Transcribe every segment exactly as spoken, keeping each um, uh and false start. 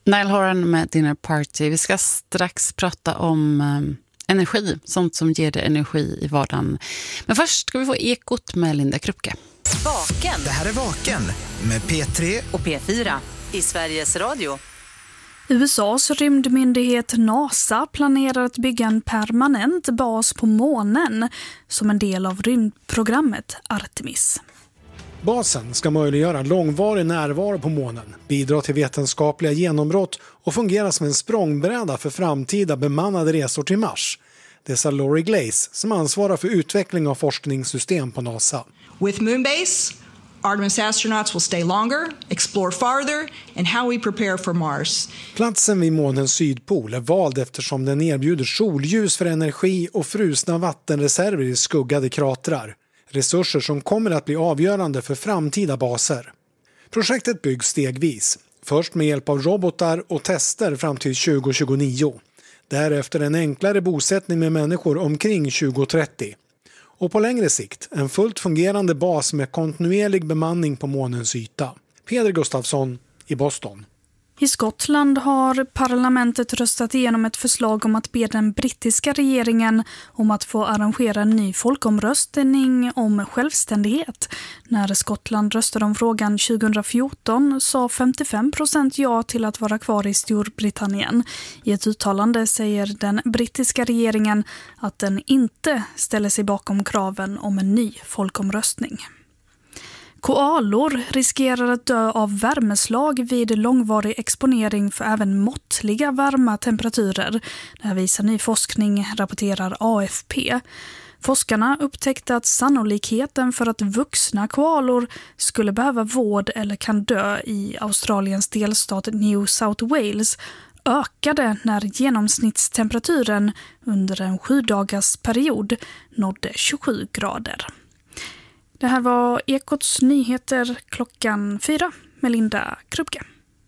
Niall Horan med Dinner Party. Vi ska strax prata om um, energi, sånt som ger dig energi i vardagen. Men först ska vi få ekot med Linda Krupke. Vaken. Det här är Vaken med P tre och P fyra i Sveriges Radio. U S A:s rymdmyndighet NASA planerar att bygga en permanent bas på månen som en del av rymdprogrammet Artemis. Basen ska möjliggöra långvarig närvaro på månen, bidra till vetenskapliga genombrott och fungera som en språngbräda för framtida bemannade resor till Mars. Det sa Laurie Glaze som ansvarar för utveckling av forskningssystem på NASA. With Moonbase, Artemis astronauts will stay longer, explore farther, and how we prepare for Mars. Platsen vid månens sydpol är vald eftersom den erbjuder solljus för energi och frusna vattenreserver i skuggade kratrar. Resurser som kommer att bli avgörande för framtida baser. Projektet byggs stegvis. Först med hjälp av robotar och tester fram till tjugo tjugonio. Därefter en enklare bosättning med människor omkring tjugo trettio. Och på längre sikt en fullt fungerande bas med kontinuerlig bemanning på månens yta. Peder Gustafsson i Boston. I Skottland har parlamentet röstat igenom ett förslag om att be den brittiska regeringen om att få arrangera en ny folkomröstning om självständighet. När Skottland röstade om frågan tjugohundrafjorton sa femtiofem procent ja till att vara kvar i Storbritannien. I ett uttalande säger den brittiska regeringen att den inte ställer sig bakom kraven om en ny folkomröstning. Koalor riskerar att dö av värmeslag vid långvarig exponering för även måttliga varma temperaturer. Det här visar ny forskning, rapporterar A F P. Forskarna upptäckte att sannolikheten för att vuxna koalor skulle behöva vård eller kan dö i Australiens delstat New South Wales ökade när genomsnittstemperaturen under en sju dagars period nådde tjugosju grader. Det här var Ekots nyheter klockan fyra med Linda Krupke.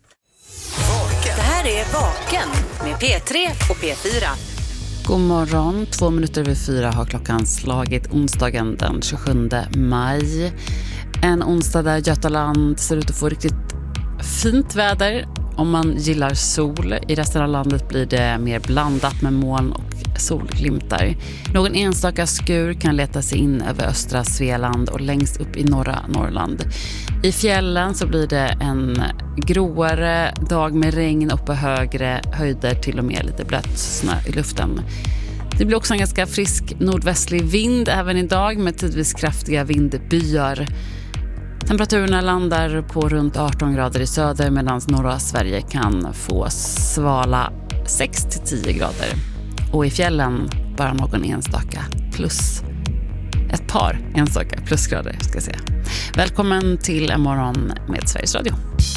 Det här är Vaken med P tre och P fyra. God morgon, två minuter över fyra har klockan slagit onsdagen den tjugosjunde maj. En onsdag där Götaland ser ut att få riktigt fint väder. Om man gillar sol, i resten av landet blir det mer blandat med moln och solglimtar. Någon enstaka skur kan leta sig in över östra Svealand och längst upp i norra Norrland. I fjällen så blir det en gråare dag med regn och på högre höjder, till och med lite blött snö i luften. Det blir också en ganska frisk nordvästlig vind även idag med tidvis kraftiga vindbyar. Temperaturerna landar på runt arton grader i söder medan norra Sverige kan få svala sex till tio grader. Och i fjällen bara någon enstaka plus. Ett par enstaka plusgrader ska jag säga. Välkommen till en morgon med Sveriges Radio.